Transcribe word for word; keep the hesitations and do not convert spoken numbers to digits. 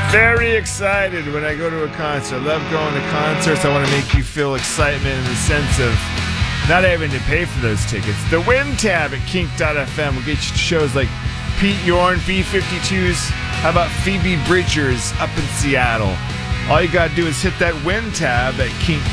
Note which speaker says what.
Speaker 1: Very excited when I go to a concert. I love going to concerts. I want to make you feel excitement in the sense of not having to pay for those tickets. The Win tab at kink dot f m will get you to shows like Pete Yorn, B fifty-twos. How about Phoebe Bridgers up in Seattle? All you got to do is hit that Win tab at kink